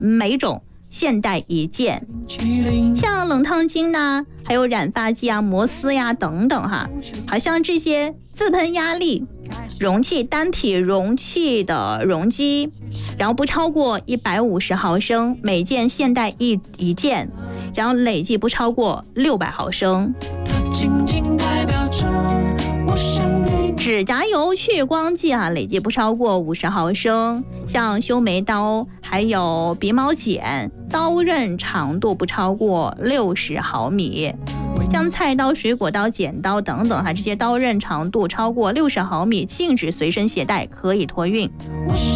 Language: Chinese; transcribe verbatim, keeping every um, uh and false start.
每种现带一件。像冷烫巾呐，还有染发剂啊、摩丝呀等等哈，好像这些自喷压力容器、单体容器的容积，然后不超过一百五十毫升，每件现带一一件，然后累计不超过六百毫升。指甲油去光剂啊，累计不超过五十毫升。像修眉刀还有鼻毛剪，刀刃长度不超过六十毫米。像菜刀、水果刀、剪刀等等哈，这些刀刃长度超过六十毫米，禁止随身携带，可以托运。